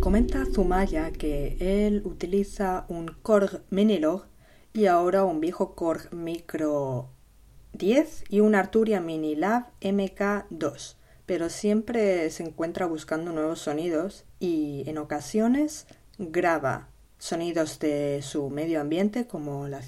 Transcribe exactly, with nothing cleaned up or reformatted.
comenta Zumaya que él utiliza un Korg Minilog y ahora un viejo Korg Micro diez y un Arturia Minilab M K dos, pero siempre se encuentra buscando nuevos sonidos y en ocasiones graba sonidos de su medio ambiente como la